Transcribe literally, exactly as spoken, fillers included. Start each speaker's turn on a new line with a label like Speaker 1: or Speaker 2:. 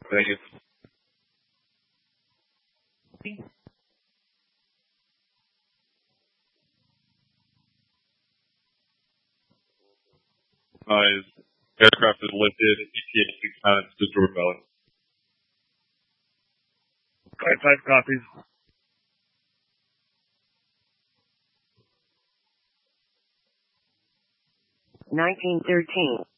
Speaker 1: Thank you. Uh, aircraft is lifted, E T A six nine to Jordan Valley.
Speaker 2: Flight five copies.
Speaker 3: nineteen thirteen.